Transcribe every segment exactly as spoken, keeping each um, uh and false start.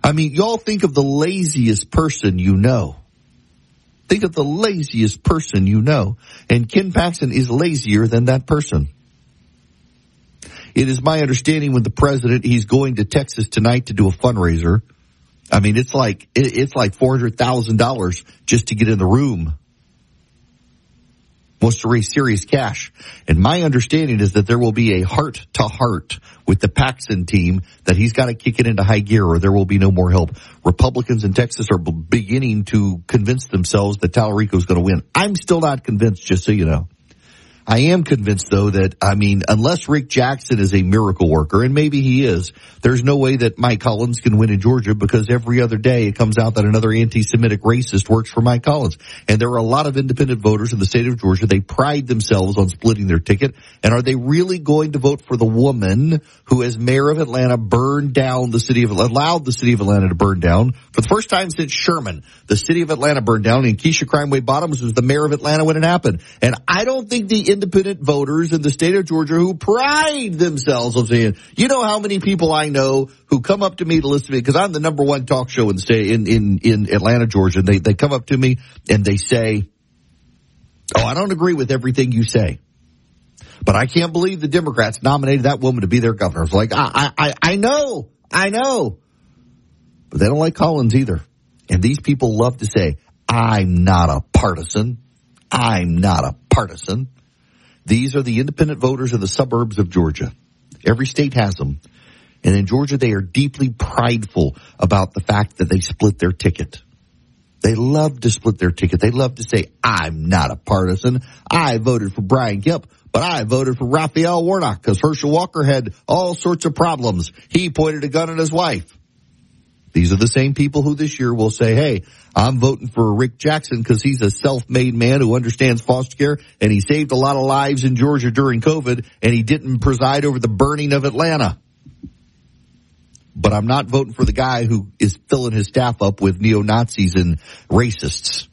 I mean, y'all think of the laziest person you know. Think of the laziest person you know. And Ken Paxton is lazier than that person. It is my understanding when the president, he's going to Texas tonight to do a fundraiser. I mean, it's like, it's like four hundred thousand dollars just to get in the room. Wants to raise serious cash. And my understanding is that there will be a heart-to-heart with the Paxton team that he's got to kick it into high gear or there will be no more help. Republicans in Texas are beginning to convince themselves that Tallarico is going to win. I'm still not convinced, just so you know. I am convinced, though, that, I mean, unless Rick Jackson is a miracle worker, and maybe he is, there's no way that Mike Collins can win in Georgia because every other day it comes out that another anti-Semitic racist works for Mike Collins. And there are a lot of independent voters in the state of Georgia. They pride themselves on splitting their ticket. And are they really going to vote for the woman who, as mayor of Atlanta, burned down the city of, allowed the city of Atlanta to burn down? For the first time since Sherman, the city of Atlanta burned down, and Keisha Crimeway Bottoms was the mayor of Atlanta when it happened. And I don't think the independent voters in the state of Georgia who pride themselves on saying, you know how many people I know who come up to me to listen to me, because I'm the number one talk show in the state, in, in, in Atlanta, Georgia. They, they come up to me and they say, oh, I don't agree with everything you say, but I can't believe the Democrats nominated that woman to be their governor. It's like, I, I, I know, I know, but they don't like Collins either. And these people love to say, I'm not a partisan. I'm not a partisan. These are the independent voters of the suburbs of Georgia. Every state has them. And in Georgia, they are deeply prideful about the fact that they split their ticket. They love to split their ticket. They love to say, I'm not a partisan. I voted for Brian Kemp, but I voted for Raphael Warnock because Herschel Walker had all sorts of problems. He pointed a gun at his wife. These are the same people who this year will say, hey, I'm voting for Rick Jackson because he's a self-made man who understands foster care, and he saved a lot of lives in Georgia during COVID, and he didn't preside over the burning of Atlanta. But I'm not voting for the guy who is filling his staff up with neo-Nazis and racists.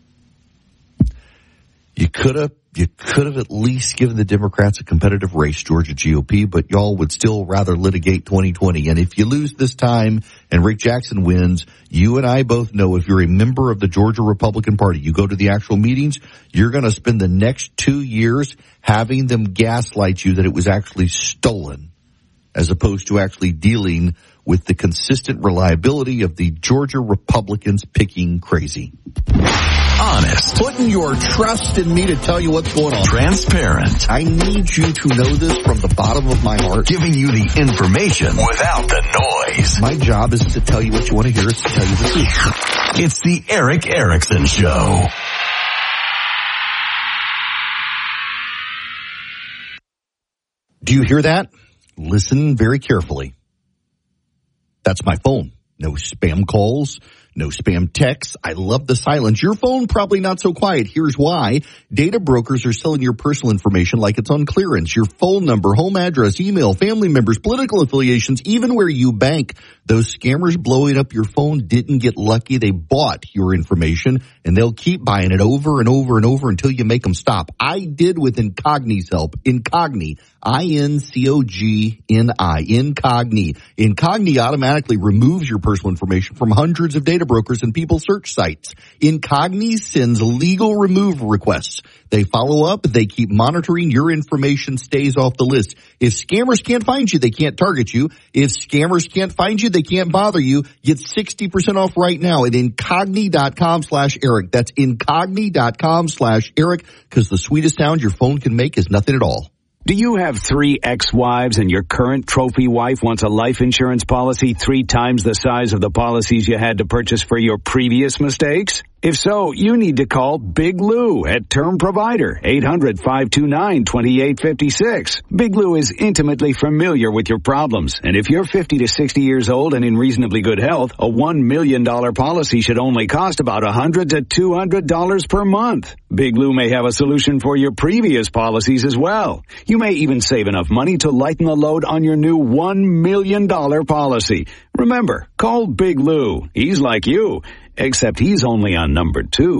You could have You could have at least given the Democrats a competitive race, Georgia G O P, but y'all would still rather litigate twenty twenty. And if you lose this time and Rick Jackson wins, you and I both know if you're a member of the Georgia Republican Party, you go to the actual meetings, you're going to spend the next two years having them gaslight you that it was actually stolen, as opposed to actually dealing with the consistent reliability of the Georgia Republicans picking crazy. Honest. Putting your trust in me to tell you what's going on. Transparent. I need you to know this from the bottom of my heart. Giving you the information without the noise. My job is to tell you what you want to hear. It's to tell you the truth. It's the Erick Erickson Show. Do you hear that? Listen very carefully. That's my phone. No spam calls. No spam texts. I love the silence. Your phone probably not so quiet. Here's why. Data brokers are selling your personal information like it's on clearance. Your phone number, home address, email, family members, political affiliations, even where you bank. Those scammers blowing up your phone didn't get lucky. They bought your information, and they'll keep buying it over and over and over until you make them stop. I did with Incogni's help. Incogni. I N C O G N I. Incogni. Incogni automatically removes your personal information from hundreds of data brokers and people search sites. Incogni sends legal removal requests. They follow up. They keep monitoring. Your information stays off the list. If scammers can't find you, they can't target you. If scammers can't find you, they can't bother you. Get sixty percent off right now at incogni.com slash Eric. That's incogni.com slash Eric, because the sweetest sound your phone can make is nothing at all. Do you have three ex-wives and your current trophy wife wants a life insurance policy three times the size of the policies you had to purchase for your previous mistakes? If so, you need to call Big Lou at Term Provider, eight hundred, five two nine, two eight five six. Big Lou is intimately familiar with your problems, and if you're fifty to sixty years old and in reasonably good health, a one million dollars policy should only cost about one hundred to two hundred dollars per month. Big Lou may have a solution for your previous policies as well. You may even save enough money to lighten the load on your new one million dollars policy. Remember, call Big Lou. He's like you, except he's only on number two.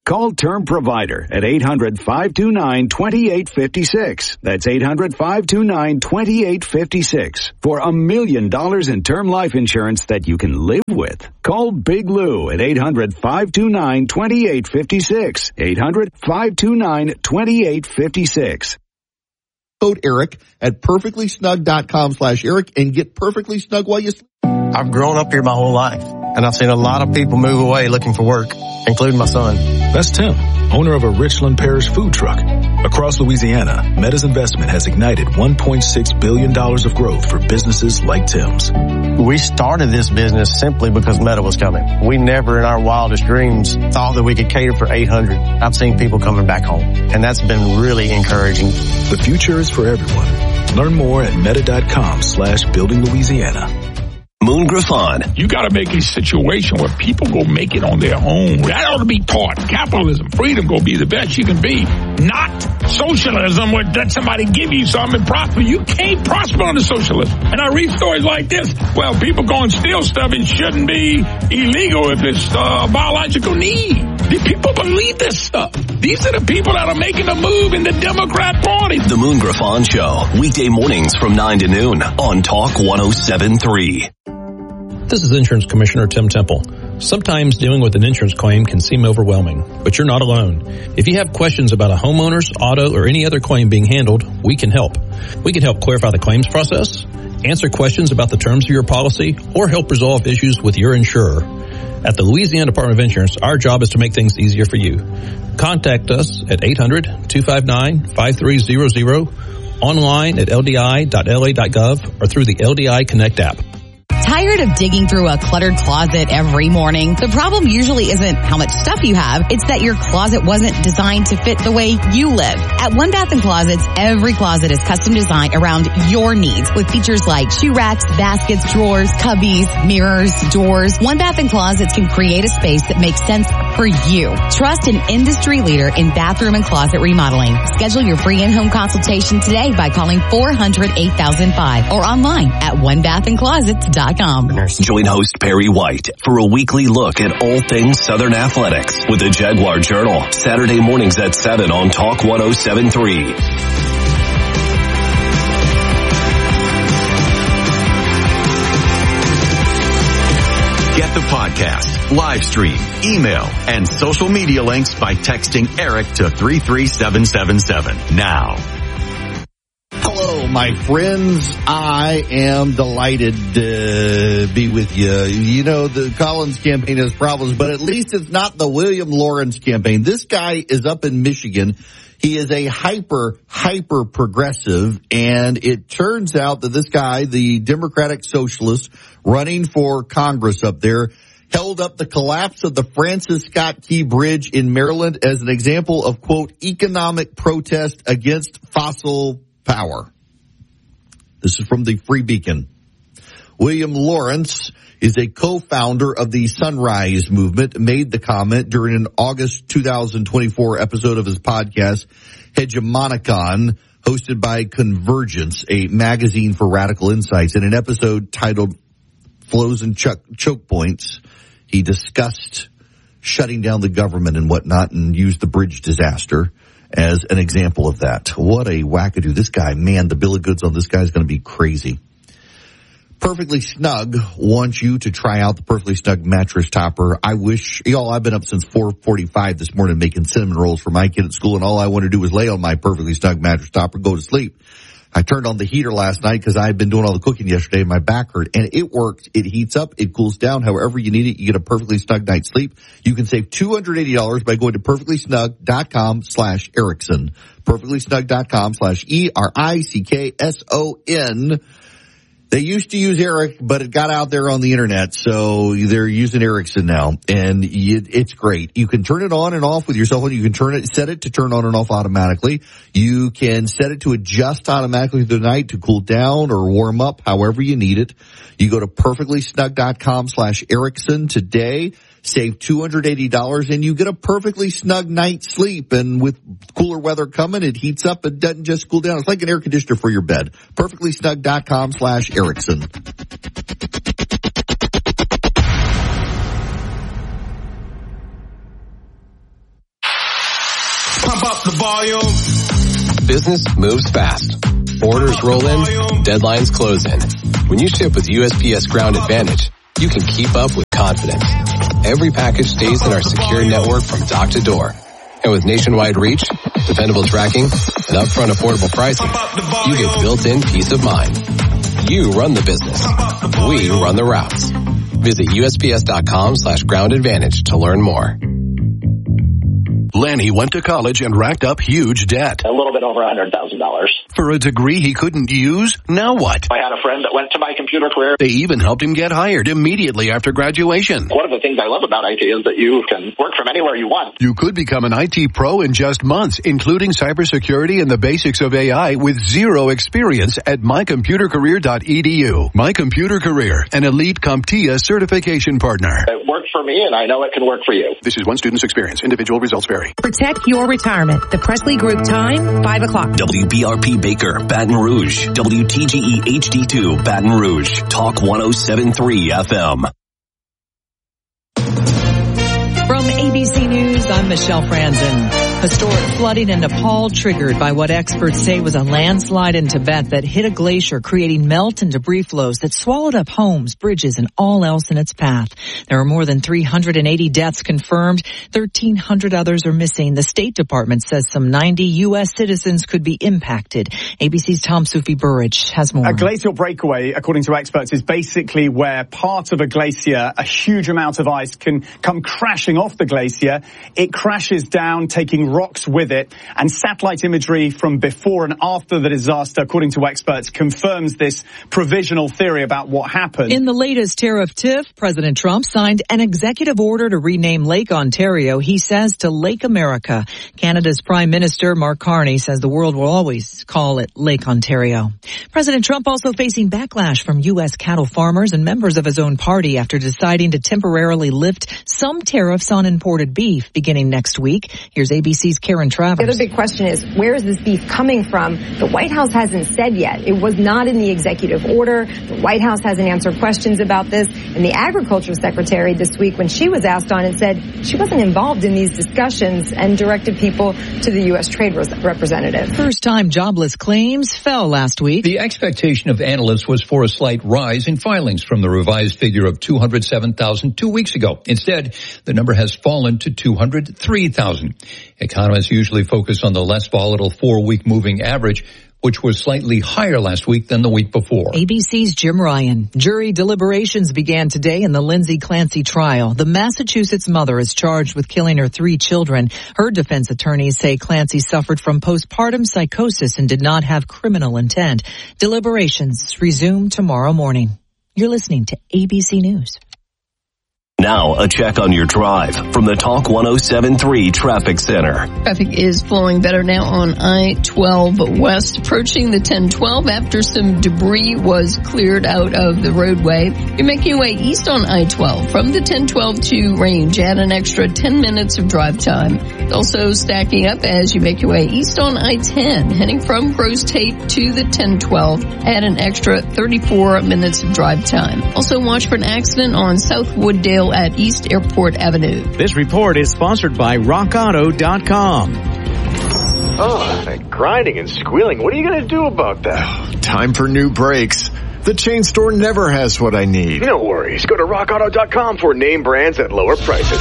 Call Term Provider at eight hundred, five two nine, two eight five six. That's eight hundred, five two nine, two eight five six for a million dollars in term life insurance that you can live with. Call Big Lou at eight hundred, five two nine, two eight five six. eight hundred, five two nine, two eight five six. Code Eric at perfectly snug dot com slash Eric and get perfectly snug while you sleep. I've grown up here my whole life, and I've seen a lot of people move away looking for work, including my son. That's Tim, owner of a Richland Parish food truck. Across Louisiana, Meta's investment has ignited one point six billion dollars of growth for businesses like Tim's. We started this business simply because Meta was coming. We never in our wildest dreams thought that we could cater for eight hundred. I've seen people coming back home, and that's been really encouraging. The future is for everyone. Learn more at meta.com slash building Louisiana. Moon Griffon. You got to make a situation where people go make it on their own. That ought to be taught. Capitalism, freedom, go be the best you can be. Not socialism where let somebody give you something and prosper. You can't prosper under socialism. And I read stories like this. Well, people go and steal stuff. It shouldn't be illegal if it's a biological need. Do people believe this stuff? These are the people that are making the move in the Democrat Party. The Moon Griffon Show. Weekday mornings from nine to noon on Talk one oh seven point three. This is Insurance Commissioner Tim Temple. Sometimes dealing with an insurance claim can seem overwhelming, but you're not alone. If you have questions about a homeowner's, auto, or any other claim being handled, we can help. We can help clarify the claims process, answer questions about the terms of your policy, or help resolve issues with your insurer. At the Louisiana Department of Insurance, our job is to make things easier for you. Contact us at eight hundred, two five nine, five three zero zero, online at L D I dot L A dot gov, or through the L D I Connect app. Tired of digging through a cluttered closet every morning? The problem usually isn't how much stuff you have. It's that your closet wasn't designed to fit the way you live. At One Bath and Closets, every closet is custom designed around your needs with features like shoe racks, baskets, drawers, cubbies, mirrors, doors. One Bath and Closets can create a space that makes sense for you. Trust an industry leader in bathroom and closet remodeling. Schedule your free in-home consultation today by calling four hundred, eight thousand five or online at one bath and closets dot com. Join host Perry White for a weekly look at all things Southern athletics with the Jaguar Journal. Saturday mornings at seven on Talk one oh seven point three. Get the podcast, live stream, email, and social media links by texting Eric to three three seven seven seven now. Hello, my friends. I am delighted to be with you. You know, the Collins campaign has problems, but at least it's not the William Lawrence campaign. This guy is up in Michigan. He is a hyper, hyper progressive, and it turns out that this guy, the Democratic Socialist running for Congress up there, held up the collapse of the Francis Scott Key Bridge in Maryland as an example of, quote, economic protest against fossil power. This is from the Free Beacon. William Lawrence is a co-founder of the Sunrise Movement, made the comment during an August two thousand twenty-four episode of his podcast, Hegemonicon, hosted by Convergence, a magazine for radical insights. In an episode titled Flows and Choke, Choke Points, he discussed shutting down the government and whatnot and used the bridge disaster as an example of that. What a wackadoo. This guy, man, the bill of goods on this guy is going to be crazy. Perfectly Snug wants you to try out the Perfectly Snug mattress topper. I wish, y'all, I've been up since four forty-five this morning making cinnamon rolls for my kid at school, and all I want to do is lay on my Perfectly Snug mattress topper, go to sleep. I turned on the heater last night because I had been doing all the cooking yesterday and my back hurt, and it works. It heats up. It cools down. However you need it, you get a Perfectly Snug night's sleep. You can save two hundred eighty dollars by going to perfectly snug dot com slash Erickson. perfectly snug dot com slash E R I C K S O N. They used to use Eric, but it got out there on the internet, so they're using Erickson now, and it's great. You can turn it on and off with your cell phone. You can turn it, set it to turn on and off automatically. You can set it to adjust automatically through the night to cool down or warm up, however you need it. You go to perfectly snug dot com slash Erickson today. Save two hundred eighty dollars, and you get a perfectly snug night's sleep. And with cooler weather coming, it heats up. It doesn't just cool down. It's like an air conditioner for your bed. perfectly snug dot com slash Erickson. up the volume. Business moves fast. Orders roll in, deadlines close in. When you ship with U S P S Ground Advantage, you can keep up with confidence. Every package stays in our secure network from dock to door. And with nationwide reach, dependable tracking, and upfront affordable pricing, you get built-in peace of mind. You run the business. We run the routes. Visit U S P S dot com slash ground advantage to learn more. Lanny went to college and racked up huge debt. A little bit over one hundred thousand dollars. For a degree he couldn't use? Now what? I had a friend that went to my computer career. They even helped him get hired immediately after graduation. One of the things I love about I T is that you can work from anywhere you want. You could become an I T pro in just months, including cybersecurity and the basics of A I with zero experience at my computer career dot e d u. My Computer Career, an elite CompTIA certification partner. It worked for me, and I know it can work for you. This is one student's experience. Individual results vary. Protect your retirement. The Presley Group time, five o'clock. W B R P Baker, Baton Rouge. W T G E H D two, Baton Rouge. Talk one oh seven point three F M. From A B C News, I'm Michelle Franzen. Historic flooding in Nepal triggered by what experts say was a landslide in Tibet that hit a glacier, creating melt and debris flows that swallowed up homes, bridges, and all else in its path. There are more than three hundred eighty deaths confirmed. thirteen hundred others are missing. The State Department says some ninety U S citizens could be impacted. A B C's Tom Sufi Burridge has more. A glacial breakaway, according to experts, is basically where part of a glacier, a huge amount of ice, can come crashing off the glacier. It crashes down, taking rocks with it, and satellite imagery from before and after the disaster, according to experts, confirms this provisional theory about what happened. In the latest tariff tiff, President Trump signed an executive order to rename Lake Ontario, he says, to Lake America. Canada's Prime Minister Mark Carney says the world will always call it Lake Ontario. President Trump also facing backlash from U S cattle farmers and members of his own party after deciding to temporarily lift some tariffs on imported beef beginning next week. Here's A B C's Karen Travers. The other big question is, where is this beef coming from? The White House hasn't said yet. It was not in the executive order. The White House hasn't answered questions about this. And the Agriculture Secretary this week, when she was asked on it, said she wasn't involved in these discussions and directed people to the U S Trade Representative. First-time jobless claims fell last week. The expectation of analysts was for a slight rise in filings from the revised figure of two hundred seven thousand two weeks ago. Instead, the number has fallen to two hundred three thousand. Economists usually focus on the less volatile four-week moving average, which was slightly higher last week than the week before. A B C's Jim Ryan. Jury deliberations began today in the Lindsay Clancy trial. The Massachusetts mother is charged with killing her three children. Her defense attorneys say Clancy suffered from postpartum psychosis and did not have criminal intent. Deliberations resume tomorrow morning. You're listening to A B C News. Now, a check on your drive from the Talk one oh seven point three Traffic Center. Traffic is flowing better now on I twelve West, approaching the ten twelve after some debris was cleared out of the roadway. You're making your way east on I twelve from the ten twelve to Range. Add an extra ten minutes of drive time. It's also stacking up as you make your way east on I ten, heading from Gross Tate to the ten twelve. Add an extra thirty-four minutes of drive time. Also watch for an accident on South Wooddale at East Airport Avenue. This report is sponsored by rock auto dot com. Oh, that grinding and squealing. What are you going to do about that? Time for new brakes. The chain store never has what I need. No worries. Go to rock auto dot com for name brands at lower prices.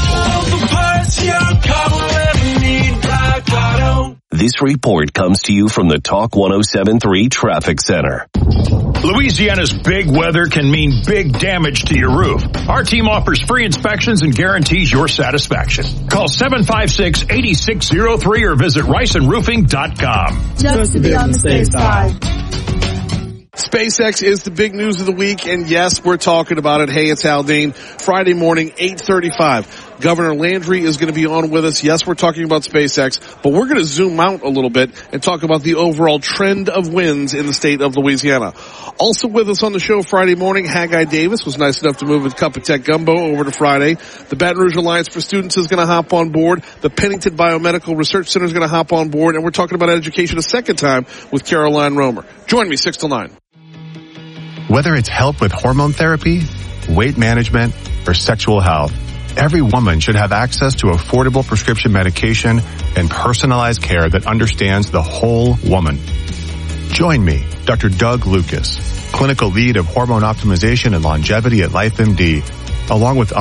This report comes to you from the Talk one oh seven point three Traffic Center. Louisiana's big weather can mean big damage to your roof. Our team offers free inspections and guarantees your satisfaction. Call seven five six, eight six zero three or visit rice and roofing dot com. Just to be on the safe side. SpaceX is the big news of the week, and yes, we're talking about it. Hey, it's Haldane. Friday morning, eight thirty-five. Governor Landry is going to be on with us. Yes, we're talking about SpaceX, but we're going to zoom out a little bit and talk about the overall trend of winds in the state of Louisiana. Also with us on the show Friday morning, Haggai Davis was nice enough to move his Cup of Tech Gumbo over to Friday. The Baton Rouge Alliance for Students is going to hop on board. The Pennington Biomedical Research Center is going to hop on board, and we're talking about education a second time with Caroline Romer. Join me, six till nine. Whether it's help with hormone therapy, weight management, or sexual health, every woman should have access to affordable prescription medication and personalized care that understands the whole woman. Join me, Doctor Doug Lucas, clinical lead of hormone optimization and longevity at LifeMD, along with